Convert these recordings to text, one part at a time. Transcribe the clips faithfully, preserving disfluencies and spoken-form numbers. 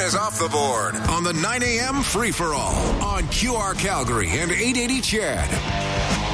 is off the board on the nine a.m. free-for-all on Q R Calgary and eight eighty C H E D.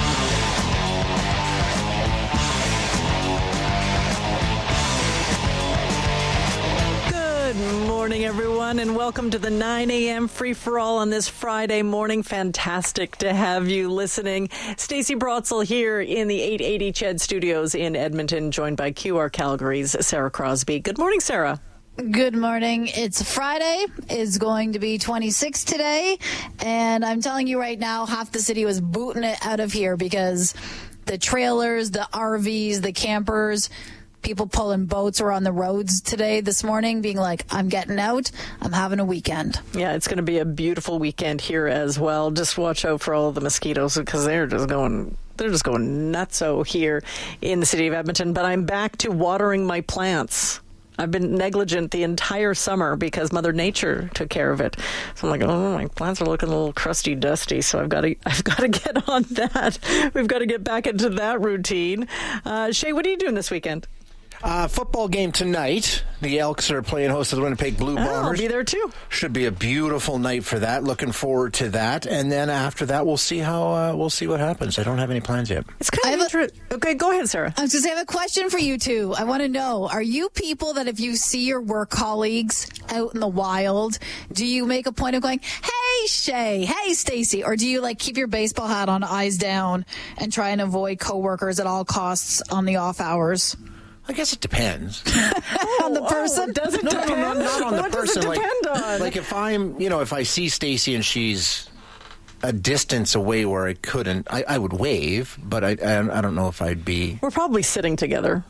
Good morning, everyone, and welcome to the nine a.m. free-for-all on this Friday morning. Fantastic to have you listening. Stacey Brotzel here in the eight eighty C H E D studios in Edmonton, joined by Q R Calgary's Sarah Crosby. Good morning, Sarah. Good morning. It's Friday. It's going to be twenty-six today, and I'm telling you right now, half the city was booting it out of here because the trailers, the R Vs, the campers, people pulling boats are on the roads today, this morning, being like, I'm getting out. I'm having a weekend. Yeah, it's going to be a beautiful weekend here as well. Just watch out for all of the mosquitoes because they're just going... They're just going nutso here in the city of Edmonton. But I'm back to watering my plants. I've been negligent the entire summer because Mother Nature took care of it. So I'm like, oh, my plants are looking a little crusty, dusty. So I've got to, I've got to get on that. We've got to get back into that routine. Uh, Shay, what are you doing this weekend? Uh, football game tonight. The Elks are playing host to the Winnipeg Blue Bombers. Oh, I'll be there too. Should be a beautiful night for that. Looking forward to that. And then after that, we'll see how uh, we'll see what happens. I don't have any plans yet. It's kind of interesting. Okay, go ahead, Sarah. I was just I have a question for you two. I want to know: are you people that if you see your work colleagues out in the wild, do you make a point of going, "Hey, Shay, hey, Stacey," or do you like keep your baseball hat on, eyes down, and try and avoid coworkers at all costs on the off hours? I guess it depends. oh, on the person? Oh, does it no, depend? no, no, not on the what person. What does it depend like, on? Like if I'm, you know, if I see Stacey and she's a distance away where I couldn't, I, I would wave, but I, I, I don't know if I'd be. We're probably sitting together.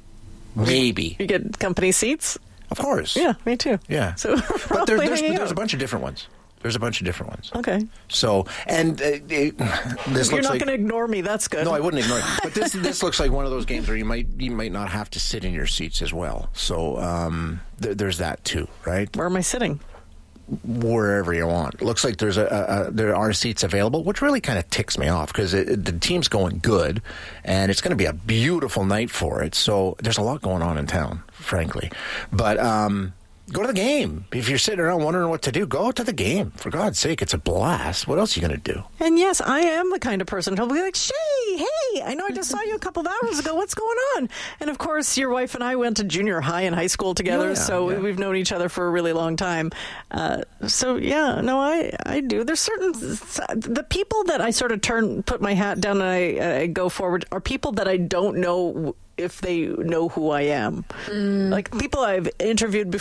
Maybe. You get company seats? Of course. Yeah, me too. Yeah. So but there, there's, hanging there's out. a bunch of different ones. There's a bunch of different ones. Okay. So, and uh, it, this You're looks not like, going to ignore me. That's good. No, I wouldn't ignore it. But this this looks like one of those games where you might you might not have to sit in your seats as well. So um, th- there's that too, right? Where am I sitting? Wherever you want. Looks like there's a, a, a there are seats available, which really kind of ticks me off because the team's going good, and it's going to be a beautiful night for it. So there's a lot going on in town, frankly. But um, go to the game. If you're sitting around wondering what to do, go to the game. For God's sake, it's a blast. What else are you going to do? And yes, I am the kind of person who'll be like, Shay, hey, I know I just saw you a couple of hours ago. What's going on? And of course, your wife and I went to junior high and high school together, Yeah, so yeah. we've known each other for a really long time. Uh, so yeah, no, I, I do. There's certain, the people that I sort of turn, put my hat down and I, I go forward are people that I don't know if they know who I am. Mm. Like people I've interviewed before.